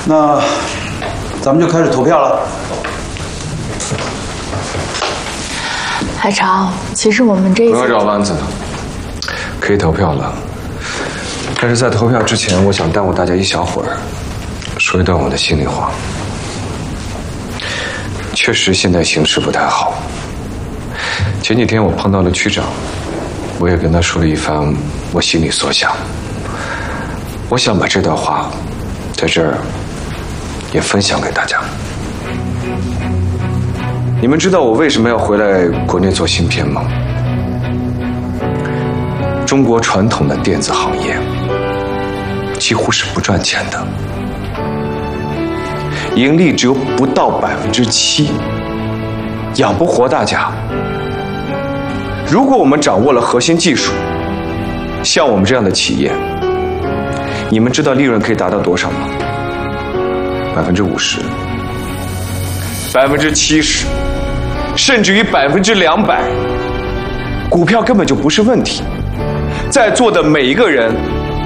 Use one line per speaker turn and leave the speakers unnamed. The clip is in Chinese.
那咱们就开始投票了。
海潮，其实我们这一次
不要绕弯子了，可以投票了。但是在投票之前，我想耽误大家一小会儿，说一段我的心里话。确实，现在形势不太好。前几天我碰到了区长，我也跟他说了一番我心里所想。我想把这段话在这儿也分享给大家。你们知道我为什么要回来国内做芯片吗？中国传统的电子行业几乎是不赚钱的，盈利只有不到7%，养不活大家。如果我们掌握了核心技术，像我们这样的企业，你们知道利润可以达到多少吗？50%、70%，甚至于200%，股票根本就不是问题。在座的每一个人